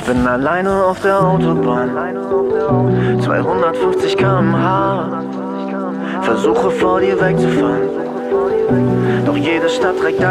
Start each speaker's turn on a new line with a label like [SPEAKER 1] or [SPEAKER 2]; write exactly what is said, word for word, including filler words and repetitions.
[SPEAKER 1] Bin alleine auf der Autobahn, zweihundertfünfzig Kilometer pro Stunde. Versuche vor dir wegzufahren, doch jede Stadt trägt